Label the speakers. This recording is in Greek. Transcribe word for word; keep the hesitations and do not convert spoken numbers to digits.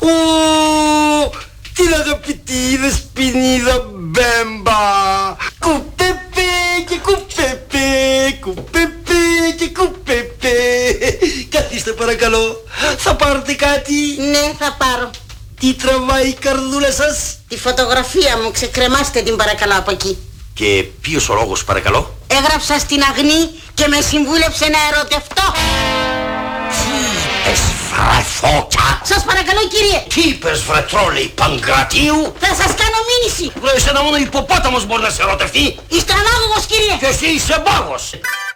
Speaker 1: Ω, την αγαπητή δεσποινίδα Μπέμπα. Κουπεπέ και κουπεπέ, κουπεπέ και κουπεπέ. Καθίστε παρακαλώ, θα πάρετε κάτι?
Speaker 2: Ναι, θα πάρω.
Speaker 1: Τι τραβάει η καρδούλα σας?
Speaker 2: Τη φωτογραφία μου, ξεκρεμάστε την παρακαλώ από εκεί.
Speaker 1: Και ποιος ο λόγος παρακαλώ?
Speaker 2: Έγραψα στην Αγνή και με συμβούλεψε να ερωτευτώ.
Speaker 1: Τι είπες βρε φώτα?
Speaker 2: Σας παρακαλώ κύριε.
Speaker 1: Τι είπες βρε τρόλεϊ Παγκρατίου?
Speaker 2: Θα σας κάνω μήνυση.
Speaker 1: Βρε εσένα μόνο υποπόταμος μπορεί να σε ερωτευτεί.
Speaker 2: Είστε ανάγωγος κύριε.
Speaker 1: Και εσύ είσαι μπάγος.